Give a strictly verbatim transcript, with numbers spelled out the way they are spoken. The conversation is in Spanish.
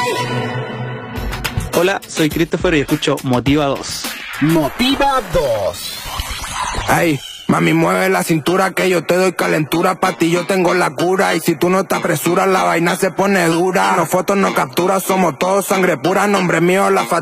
Hola, soy Christopher y escucho Motiva dos. Motiva dos. Ay, mami, mueve la cintura que yo te doy calentura. Pa' ti yo tengo la cura y si tú no te apresuras la vaina se pone dura. No fotos, no capturas, somos todos sangre pura. Nombre mío, la factura.